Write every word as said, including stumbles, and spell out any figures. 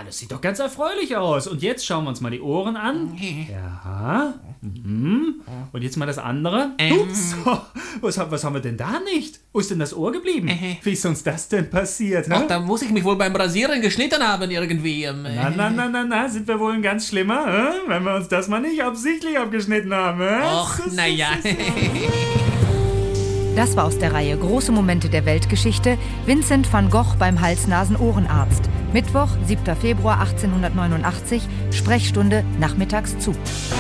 das sieht doch ganz erfreulich aus. Und jetzt schauen wir uns mal die Ohren an. Ja. Mhm. Und jetzt mal das andere. Ups. Was, was haben wir denn da nicht? Wo ist denn das Ohr geblieben? Wie ist uns das denn passiert? Ach, da muss ich mich wohl beim Rasieren geschnitten haben irgendwie. Na, na, na, na, na, sind wir wohl ein ganz schlimmer, äh? wenn wir uns das mal nicht absichtlich abgeschnitten haben. Äh? Och, naja. Das war aus der Reihe Große Momente der Weltgeschichte. Vincent van Gogh beim Hals-Nasen-Ohrenarzt. Mittwoch, siebter Februar achtzehnhundertneunundachtzig, Sprechstunde nachmittags zu.